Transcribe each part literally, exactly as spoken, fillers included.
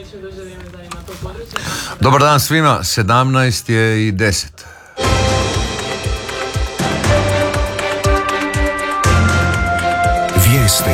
Dobar dan svima, sedamnaest je i deset. Vijesti.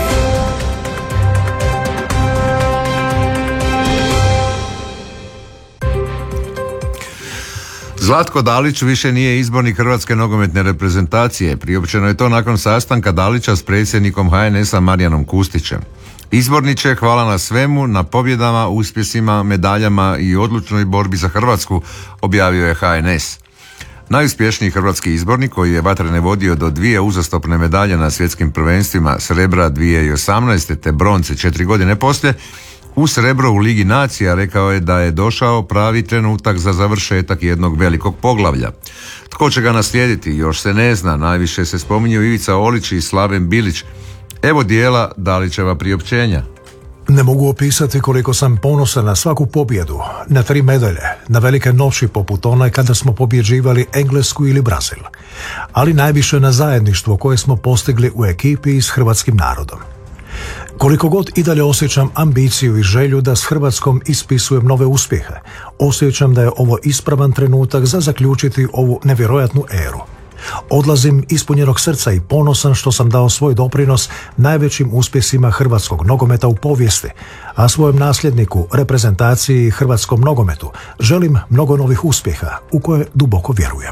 Zlatko Dalić više nije izbornik Hrvatske nogometne reprezentacije. Priopćeno je to nakon sastanka Dalića s predsjednikom H N S-a Marijanom Kustićem. Izborniče, hvala na svemu, na pobjedama, uspjesima, medaljama i odlučnoj borbi za Hrvatsku, objavio je H N S. Najuspješniji hrvatski izbornik koji je vatrene vodio do dvije uzastopne medalje na svjetskim prvenstvima, srebra dvije tisuće osamnaeste te bronce četiri godine poslije, u srebro u Ligi nacija rekao je da je došao pravi trenutak za završetak jednog velikog poglavlja. Tko će ga naslijediti, još se ne zna, najviše se spominju Ivica Olić i Slaven Bilić. Evo dijela Dalićeva priopćenja. Ne mogu opisati koliko sam ponosan na svaku pobjedu, na tri medalje, na velike noći poput one kada smo pobjeđivali Englesku ili Brazil, ali najviše na zajedništvo koje smo postigli u ekipi i s hrvatskim narodom. Koliko god i dalje osjećam ambiciju i želju da s Hrvatskom ispisujem nove uspjehe, osjećam da je ovo ispravan trenutak za zaključiti ovu nevjerojatnu eru. Odlazim ispunjenog srca i ponosan što sam dao svoj doprinos najvećim uspjesima hrvatskog nogometa u povijesti, a svojem nasljedniku, reprezentaciji i hrvatskom nogometu želim mnogo novih uspjeha u koje duboko vjerujem.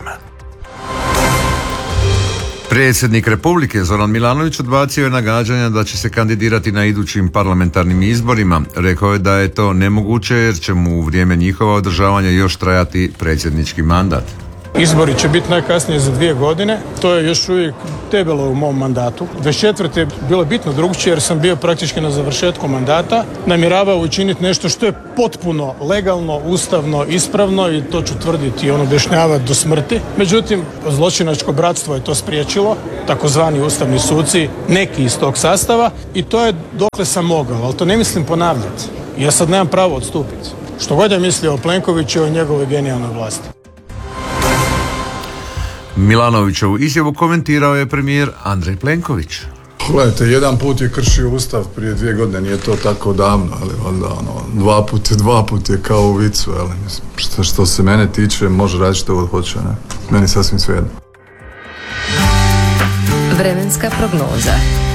Predsjednik Republike Zoran Milanović odbacio je nagađanja da će se kandidirati na idućim parlamentarnim izborima. Rekao je da je to nemoguće jer će mu u vrijeme njihova održavanja još trajati predsjednički mandat. Izbori će biti najkasnije za dvije godine, to je još uvijek debelo u mom mandatu. dvadeset četvrte je bilo bitno drugčije jer sam bio praktički na završetku mandata. Namjeravao učiniti nešto što je potpuno legalno, ustavno, ispravno i to ću tvrditi i ono objašnjavati do smrti. Međutim, zločinačko bratstvo je to spriječilo, takozvani ustavni suci, neki iz tog sastava i to je dokle sam mogao, ali to ne mislim ponavljati. Ja sad nemam pravo odstupiti. Što god je mislio o Plenkoviću i o njegovoj genijalnoj vlasti. Milanovićevu izjavu komentirao je premijer Andrej Plenković. Gledajte, jedan put je kršio Ustav prije dvije godine, nije to tako davno, ali valjda ono, dva put je dva put je kao u vicu, ali mislim, što, što se mene tiče, može raditi što god hoće, ne? Meni sasvim svejedno. Vremenska prognoza.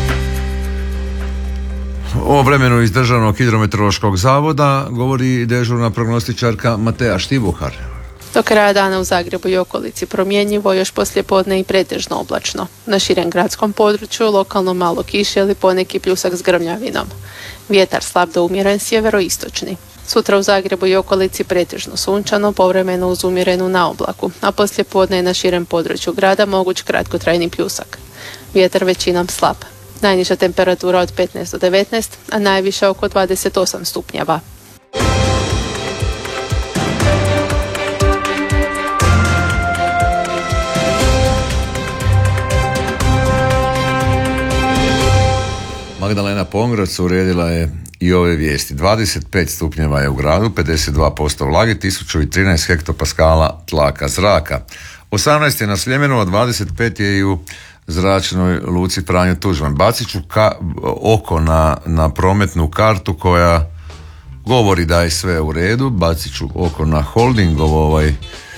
O vremenu iz Državnog hidrometeorološkog zavoda govori dežurna prognostičarka Matea Štibuhar. Do kraja dana u Zagrebu i okolici promjenjivo, još poslijepodne i pretežno oblačno. Na širem gradskom području lokalno malo kiše ili poneki pljusak s grmljavinom. Vjetar slab do umjeren sjeveroistočni. Sutra u Zagrebu i okolici pretežno sunčano, povremeno uz umjerenu naoblaku, a poslijepodne je na širem području grada moguć kratkotrajni pljusak. Vjetar većinom slab. Najniža temperatura od petnaest do devetnaest, a najviša oko dvadeset osam stupnjeva. Magdalena Pongrac uredila je i ove vijesti. dvadeset pet stupnjeva je u gradu, pedeset dva posto vlage, tisuću trinaest hektopaskala tlaka zraka. osamnaest je na Sljemenu, a dvadeset pet je i u zračnoj luci Franjo Tuđman. Bacit ću ka- oko na, na prometnu kartu koja govori da je sve u redu. Bacit ću oko na holdingov ovaj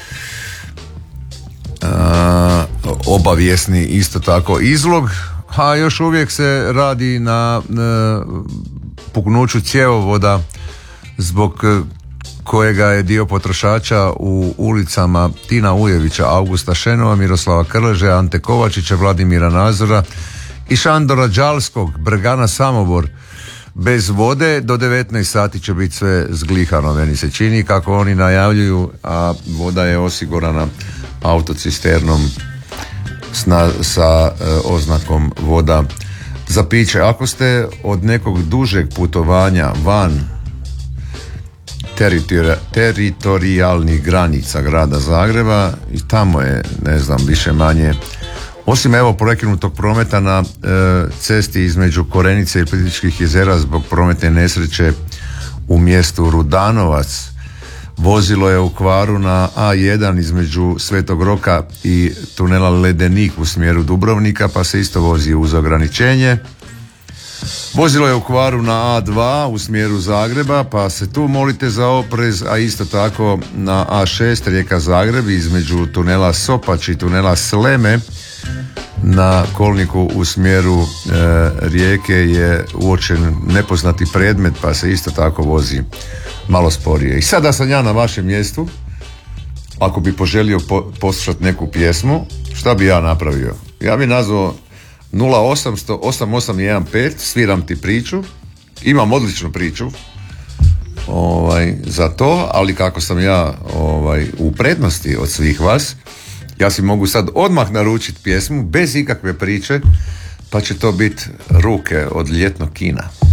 a, obavijesni isto tako izlog. A još uvijek se radi na e, puknuću cjevovoda zbog kojega je dio potrošača u ulicama Tina Ujevića, Augusta Šenova, Miroslava Krleže, Ante Kovačića, Vladimira Nazora i Šandora Đalskog, Brgana Samobor bez vode. Do devetnaest sati će biti sve zglihano, meni se čini, kako oni najavljuju, a voda je osigurana autocisternom Sna, sa e, oznakom voda za piće. Ako ste od nekog dužeg putovanja van teritori, teritorijalnih granica grada Zagreba, i tamo je, ne znam, više manje, osim evo prekinutog prometa na e, cesti između Korenice i Plitvičkih jezera zbog prometne nesreće u mjestu Rudanovac. Vozilo je u kvaru na A jedan između Svetog Roka i tunela Ledenik u smjeru Dubrovnika, pa se isto vozi uz ograničenje. Vozilo je u kvaru na A dva u smjeru Zagreba, pa se tu molite za oprez, a isto tako na A šest Rijeka Zagreb između tunela Sopač i tunela Sleme na kolniku u smjeru e, Rijeke je uočen nepoznati predmet, pa se isto tako vozi malo sporije. I sada sam ja na vašem mjestu, ako bi poželio po, poslušati neku pjesmu, šta bi ja napravio? Ja bi nazvao nula osamsto osam osam jedan pet, sviram ti priču, imam odličnu priču ovaj, za to, ali kako sam ja ovaj, u prednosti od svih vas, ja si mogu sad odmah naručiti pjesmu bez ikakve priče, pa će to biti Ruke od Ljetnog kina.